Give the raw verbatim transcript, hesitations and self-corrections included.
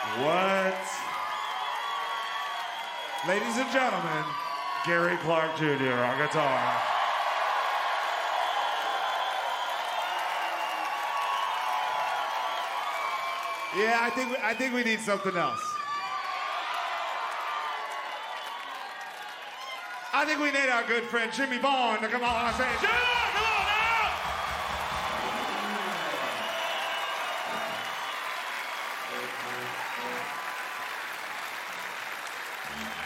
What? Ladies and gentlemen, Gary Clark Junior on guitar. Yeah, I think we, I think we need something else. I think we need our good friend Jimmy Vaughn to come on and say, Jimmy, come on!